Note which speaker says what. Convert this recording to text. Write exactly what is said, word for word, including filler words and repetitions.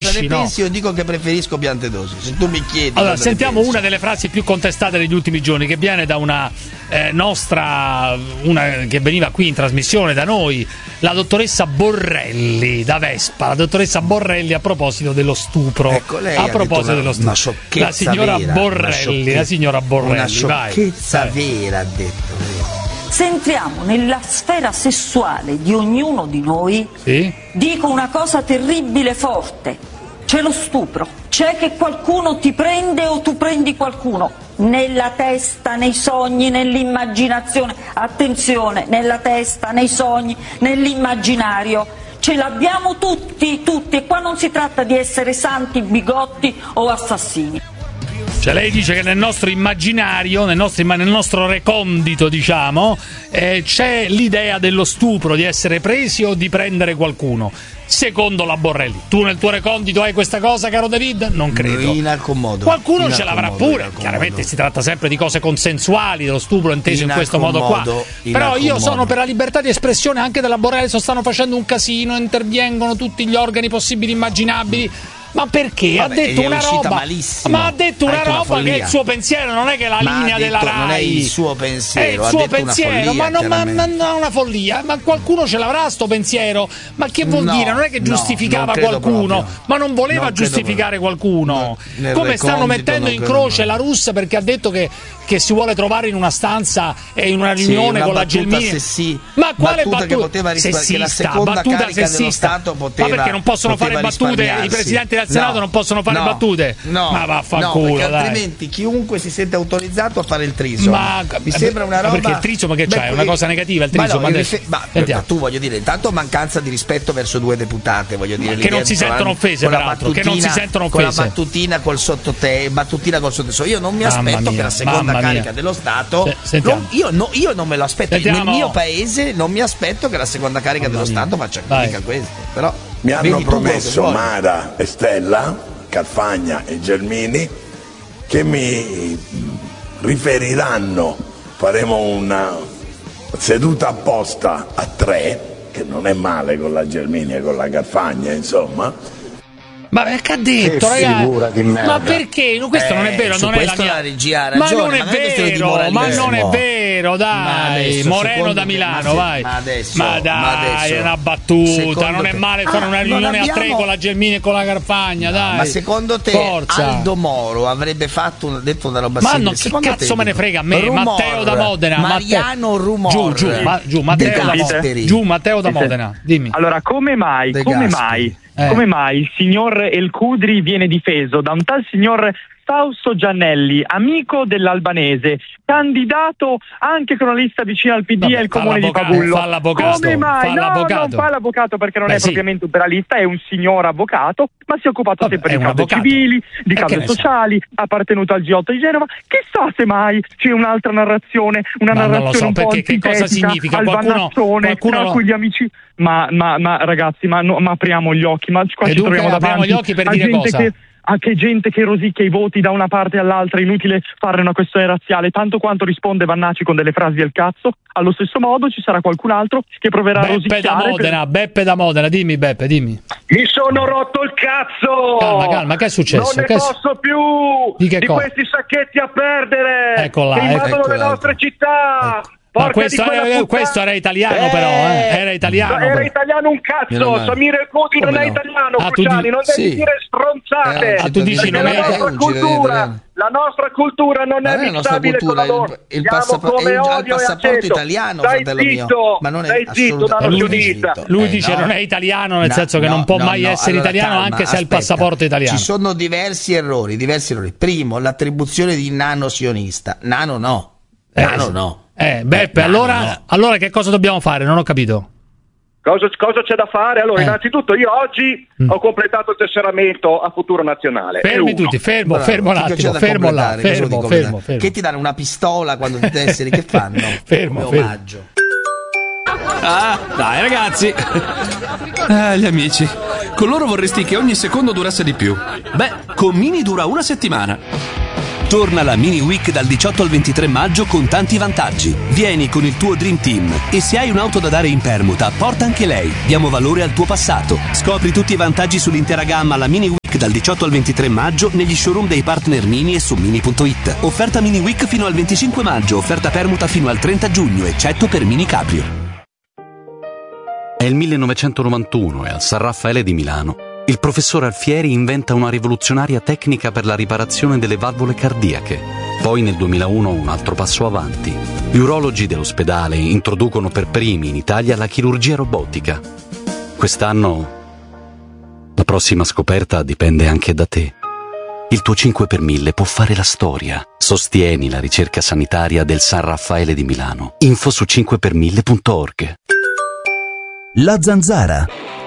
Speaker 1: cosa ne
Speaker 2: no?
Speaker 1: pensi? Io dico che preferisco Piantedosi. Se tu mi chiedi.
Speaker 2: Allora, sentiamo una delle frasi più contestate degli ultimi giorni, che viene da una eh, nostra, una che veniva qui in trasmissione da noi, la dottoressa Borrelli da Vespa, la dottoressa Borrelli a proposito dello stupro.
Speaker 1: Ecco, lei
Speaker 2: a
Speaker 1: ha
Speaker 2: proposito
Speaker 1: detto una,
Speaker 2: dello stupro.
Speaker 1: una sciocchezza
Speaker 2: la signora
Speaker 1: vera,
Speaker 2: Borrelli, la signora Borrelli,
Speaker 1: una sciocchezza
Speaker 2: vai.
Speaker 1: vera, ha detto.
Speaker 3: Se entriamo nella sfera sessuale di ognuno di noi,
Speaker 2: sì?
Speaker 3: dico una cosa terribile forte: c'è lo stupro, c'è che qualcuno ti prende o tu prendi qualcuno, nella testa, nei sogni, nell'immaginazione, attenzione, nella testa, nei sogni, nell'immaginario, ce l'abbiamo tutti, tutti, e qua non si tratta di essere santi, bigotti o assassini.
Speaker 2: Cioè lei dice che nel nostro immaginario, nel nostro, nel nostro recondito, diciamo, eh, c'è l'idea dello stupro, di essere presi o di prendere qualcuno. Secondo la Borrelli, tu nel tuo recondito hai questa cosa, caro David? Non credo.
Speaker 1: Inaccomodo.
Speaker 2: Qualcuno
Speaker 1: inaccomodo,
Speaker 2: ce l'avrà pure.
Speaker 1: inaccomodo.
Speaker 2: Chiaramente si tratta sempre di cose consensuali, dello stupro inteso in questo modo qua.
Speaker 1: Inaccomodo,
Speaker 2: Però io
Speaker 1: inaccomodo.
Speaker 2: sono per la libertà di espressione anche della Borrelli. Stanno facendo un casino, intervengono tutti gli organi possibili immaginabili. Ma perché?
Speaker 1: Vabbè,
Speaker 2: ha detto
Speaker 1: è
Speaker 2: una
Speaker 1: uscita
Speaker 2: roba,
Speaker 1: malissimo.
Speaker 2: ma ha detto
Speaker 1: Ha
Speaker 2: una
Speaker 1: detto una
Speaker 2: roba che è
Speaker 1: follia.
Speaker 2: il suo pensiero, non è che la
Speaker 1: Ma ha
Speaker 2: linea
Speaker 1: detto,
Speaker 2: della Rai
Speaker 1: non è il suo pensiero,
Speaker 2: è il
Speaker 1: ha
Speaker 2: suo
Speaker 1: detto una
Speaker 2: pensiero,
Speaker 1: follia,
Speaker 2: ma non, ma, ma
Speaker 1: chiaramente.
Speaker 2: non è una follia, ma qualcuno ce l'avrà sto pensiero, ma che vuol
Speaker 1: No,
Speaker 2: dire? Non è che
Speaker 1: no,
Speaker 2: giustificava
Speaker 1: non credo
Speaker 2: qualcuno,
Speaker 1: proprio.
Speaker 2: ma non voleva
Speaker 1: Non credo
Speaker 2: giustificare qualcuno.
Speaker 1: No, nel
Speaker 2: Come stanno
Speaker 1: recondito
Speaker 2: mettendo
Speaker 1: non
Speaker 2: in
Speaker 1: credo
Speaker 2: croce
Speaker 1: proprio.
Speaker 2: la russa perché ha detto che, che si vuole trovare in una stanza e in una
Speaker 1: Sì,
Speaker 2: riunione
Speaker 1: una
Speaker 2: con la
Speaker 1: battuta
Speaker 2: Gelmini.
Speaker 1: sessi-
Speaker 2: Ma quale
Speaker 1: battuta
Speaker 2: battuta?
Speaker 1: che poteva risparmi- che la
Speaker 2: Sessista,
Speaker 1: seconda
Speaker 2: battuta
Speaker 1: carica dello
Speaker 2: sessista.
Speaker 1: Stato poteva-
Speaker 2: Ma perché non possono fare
Speaker 1: poteva
Speaker 2: battute? I
Speaker 1: risparmiarsi.
Speaker 2: presidenti del Senato
Speaker 1: No,
Speaker 2: non possono fare
Speaker 1: no,
Speaker 2: battute?
Speaker 1: No,
Speaker 2: ma vaffanculo,
Speaker 1: no, perché
Speaker 2: dai.
Speaker 1: altrimenti chiunque si sente autorizzato a fare il triso.
Speaker 2: Ma
Speaker 1: mi sembra una
Speaker 2: ma
Speaker 1: roba.
Speaker 2: perché il triso, ma che
Speaker 1: Beh,
Speaker 2: c'è? È una cosa negativa il
Speaker 1: ma
Speaker 2: triso?
Speaker 1: no,
Speaker 2: Ma
Speaker 1: in
Speaker 2: adesso-
Speaker 1: rife- ma,
Speaker 2: Sentiamo.
Speaker 1: ma tu voglio dire, intanto mancanza di rispetto verso due deputate, voglio dire,
Speaker 2: che non
Speaker 1: lì
Speaker 2: si
Speaker 1: dentro,
Speaker 2: sentono offese,
Speaker 1: con la
Speaker 2: peraltro, che non si
Speaker 1: battutina-
Speaker 2: sentono
Speaker 1: con la
Speaker 2: offese.
Speaker 1: battutina col sottote, battutina col sottotesto. Io non mi
Speaker 2: Mamma
Speaker 1: aspetto
Speaker 2: mia,
Speaker 1: che la seconda
Speaker 2: mamma
Speaker 1: carica
Speaker 2: mia.
Speaker 1: dello Stato.
Speaker 2: Se- sentiamo.
Speaker 1: non- io, no, io non me lo aspetto.
Speaker 2: Sentiamo.
Speaker 1: Nel mio paese non mi aspetto che la seconda carica
Speaker 2: Mamma
Speaker 1: dello
Speaker 2: mia.
Speaker 1: Stato faccia
Speaker 2: Vai.
Speaker 1: critica questo. Però
Speaker 4: Mi hanno
Speaker 1: vedi tu quello che
Speaker 4: promesso
Speaker 1: vuoi.
Speaker 4: Mara e Stella, Carfagna e Gelmini, che mi riferiranno, faremo una seduta apposta a tre, che non è male con la Gelmini e con la Carfagna, insomma.
Speaker 2: Ma che ha detto,
Speaker 4: Che
Speaker 2: ragazzi?
Speaker 4: figura di merda.
Speaker 2: Ma perché? No, questo
Speaker 1: Eh,
Speaker 2: non è vero,
Speaker 1: su
Speaker 2: non è la
Speaker 1: questo
Speaker 2: mia.
Speaker 1: la regia ha
Speaker 2: ma
Speaker 1: ragione,
Speaker 2: non è
Speaker 1: ma non è questione di
Speaker 2: vero, ma
Speaker 1: moralismo.
Speaker 2: non è vero,
Speaker 1: Ma
Speaker 2: dai.
Speaker 1: adesso,
Speaker 2: Moreno
Speaker 1: secondo
Speaker 2: da
Speaker 1: me-
Speaker 2: Milano,
Speaker 1: ma se-
Speaker 2: vai.
Speaker 1: ma adesso-
Speaker 2: Ma dai,
Speaker 1: ma adesso-
Speaker 2: è una battuta,
Speaker 1: secondo
Speaker 2: non è
Speaker 1: te-
Speaker 2: male fare
Speaker 1: Ah,
Speaker 2: una
Speaker 1: non
Speaker 2: riunione a tre
Speaker 1: abbiamo-
Speaker 2: con la Gelmini e con la Carfagna, dai.
Speaker 1: Ma secondo te
Speaker 2: Forza.
Speaker 1: Aldo Moro avrebbe fatto una, detto una roba
Speaker 2: Ma
Speaker 1: simile?
Speaker 2: non, che
Speaker 1: Secondo
Speaker 2: cazzo
Speaker 1: te,
Speaker 2: me ne frega a me,
Speaker 1: Rumor,
Speaker 2: Matteo da Modena,
Speaker 1: Mariano
Speaker 2: Matteo.
Speaker 1: Rumor,
Speaker 2: Giù, giù, ma, giù, Matteo
Speaker 1: De
Speaker 2: da Modena.
Speaker 1: Gasperi.
Speaker 2: Giù, Matteo da Modena, dimmi.
Speaker 5: Allora, come mai,
Speaker 1: De
Speaker 5: come
Speaker 1: Gasperi.
Speaker 5: mai,
Speaker 2: Eh.
Speaker 5: come mai il signor El Khudri viene difeso da un tal signor Fausto Giannelli, amico dell'Albanese, candidato anche con una lista vicina al P D
Speaker 2: Vabbè,
Speaker 5: e al
Speaker 2: fa
Speaker 5: comune di
Speaker 2: l'avvocato,
Speaker 5: Pavullo?
Speaker 2: fa l'avvocato,
Speaker 5: Come mai?
Speaker 2: fa
Speaker 5: No,
Speaker 2: l'avvocato.
Speaker 5: non fa l'avvocato perché non
Speaker 2: Beh,
Speaker 5: è
Speaker 2: sì.
Speaker 5: propriamente un penalista, è un signor avvocato, ma si è occupato
Speaker 2: Vabbè,
Speaker 5: sempre
Speaker 2: è
Speaker 5: di
Speaker 2: un
Speaker 5: cause
Speaker 2: avvocato.
Speaker 5: civili, di
Speaker 2: E che
Speaker 5: cause
Speaker 2: ne so.
Speaker 5: sociali, ha appartenuto al G otto di Genova. Chissà se mai c'è un'altra narrazione, una
Speaker 2: Ma non lo
Speaker 5: narrazione
Speaker 2: so,
Speaker 5: un po'
Speaker 2: perché che cosa
Speaker 5: antitetica
Speaker 2: significa?
Speaker 5: al
Speaker 2: Qualcuno-
Speaker 5: Vannazzone,
Speaker 2: qualcuno
Speaker 5: tra
Speaker 2: lo-
Speaker 5: cui gli amici. Ma, ma, ma ragazzi, ma, no, ma apriamo gli occhi, ma qua
Speaker 2: E
Speaker 5: ci
Speaker 2: dunque
Speaker 5: troviamo
Speaker 2: apriamo
Speaker 5: davanti
Speaker 2: gli occhi per
Speaker 5: a
Speaker 2: dire
Speaker 5: gente
Speaker 2: cosa?
Speaker 5: che a che gente che rosicchia i voti da una parte all'altra, è inutile fare una questione razziale, tanto quanto risponde Vannacci con delle frasi del cazzo, allo stesso modo ci sarà qualcun altro che proverà a
Speaker 2: Beppe da
Speaker 5: rosicchiare.
Speaker 2: Modena, Beppe da Modena, dimmi Beppe, dimmi.
Speaker 5: Mi sono rotto il cazzo!
Speaker 2: Calma, calma, che è successo?
Speaker 5: Non ne
Speaker 2: Che è su-
Speaker 5: posso più
Speaker 2: Di che cosa?
Speaker 5: questi sacchetti a perdere
Speaker 2: Ecco là,
Speaker 5: che
Speaker 2: ecco-
Speaker 5: invadono
Speaker 1: ecco
Speaker 5: le
Speaker 1: l'altro.
Speaker 5: nostre città!
Speaker 1: Ecco.
Speaker 2: Ma
Speaker 5: Porca
Speaker 2: questo,
Speaker 5: di quella
Speaker 2: è-
Speaker 5: puttana.
Speaker 2: questo era italiano
Speaker 1: Eh,
Speaker 2: però, eh? Era italiano.
Speaker 5: Era
Speaker 2: però.
Speaker 5: italiano un
Speaker 1: Meno
Speaker 5: cazzo,
Speaker 1: male.
Speaker 5: Samir El Khudri non
Speaker 1: Come
Speaker 5: è
Speaker 1: no?
Speaker 5: italiano,
Speaker 2: Ah, tu
Speaker 5: Cruciani,
Speaker 2: di-
Speaker 5: non devi
Speaker 1: sì.
Speaker 5: dire stronzate.
Speaker 1: Eh,
Speaker 2: Ah, tu dici
Speaker 5: perché
Speaker 2: non
Speaker 5: la
Speaker 2: è-
Speaker 5: nostra
Speaker 1: è un giro
Speaker 5: cultura,
Speaker 1: italiano.
Speaker 5: la nostra cultura non
Speaker 1: Ma
Speaker 5: è
Speaker 1: non è la nostra
Speaker 5: mixabile con
Speaker 1: cultura,
Speaker 5: la loro.
Speaker 1: il- il
Speaker 5: Siamo
Speaker 1: passapor-
Speaker 5: come
Speaker 1: è il-
Speaker 5: odio
Speaker 1: il
Speaker 5: e
Speaker 1: passaporto
Speaker 5: aceto.
Speaker 1: italiano,
Speaker 5: Stai
Speaker 1: fratello mio.
Speaker 5: zitto,
Speaker 1: Ma non è
Speaker 5: stai zitto,
Speaker 1: assolutamente
Speaker 5: danno
Speaker 2: lui dice-
Speaker 5: giudizia.
Speaker 2: Lui
Speaker 1: Eh,
Speaker 2: dice
Speaker 1: no.
Speaker 2: non è italiano, nel
Speaker 1: No,
Speaker 2: senso che
Speaker 1: no,
Speaker 2: non può
Speaker 1: no,
Speaker 2: mai
Speaker 1: no.
Speaker 2: essere
Speaker 1: Allora,
Speaker 2: italiano
Speaker 1: calma,
Speaker 2: anche se ha il
Speaker 1: aspetta.
Speaker 2: passaporto italiano.
Speaker 1: Ci sono diversi errori, diversi errori. Primo, l'attribuzione di nano sionista. Nano no.
Speaker 2: Eh,
Speaker 1: Nano
Speaker 2: sì.
Speaker 1: no.
Speaker 2: Eh, Beppe,
Speaker 1: Eh,
Speaker 2: allora,
Speaker 1: no.
Speaker 2: allora che cosa dobbiamo fare? Non ho capito.
Speaker 5: Cosa, cosa c'è da fare? Allora,
Speaker 2: Eh.
Speaker 5: innanzitutto io oggi
Speaker 2: Mm.
Speaker 5: ho completato il tesseramento a Futuro Nazionale.
Speaker 2: Fermi
Speaker 5: È uno.
Speaker 2: tutti, fermo,
Speaker 1: Bravo,
Speaker 2: fermo un
Speaker 1: che c'è
Speaker 2: attimo,
Speaker 1: da
Speaker 2: fermo là,
Speaker 1: completare? Cosa
Speaker 2: fermo,
Speaker 1: vuol dire
Speaker 2: fermo,
Speaker 1: completare?
Speaker 2: fermo.
Speaker 1: Che ti danno una pistola quando ti tesseri? Che fanno?
Speaker 2: Fermo,
Speaker 1: Come
Speaker 2: fermo.
Speaker 1: omaggio.
Speaker 6: Ah, dai ragazzi. Ah, gli amici. Con loro vorresti che ogni secondo durasse di più. Beh, con Mini dura una settimana.
Speaker 7: Torna la Mini Week dal diciotto al ventitré maggio con tanti vantaggi. Vieni con il tuo Dream Team e se hai un'auto da dare in permuta, porta anche lei. Diamo valore al tuo passato. Scopri tutti i vantaggi sull'intera gamma alla Mini Week dal diciotto al ventitré maggio negli showroom dei partner Mini e su mini punto it. Offerta Mini Week fino al venticinque maggio, offerta permuta fino al trenta giugno, eccetto per Mini Caprio.
Speaker 8: È il millenovecentonovantuno e al San Raffaele di Milano il professor Alfieri inventa una rivoluzionaria tecnica per la riparazione delle valvole cardiache. Poi nel duemilauno un altro passo avanti. Gli urologi dell'ospedale introducono per primi in Italia la chirurgia robotica. Quest'anno la prossima scoperta dipende anche da te. Il tuo cinque per mille può fare la storia. Sostieni la ricerca sanitaria del San Raffaele di Milano. Info su cinque per mille punto org.
Speaker 9: La Zanzara.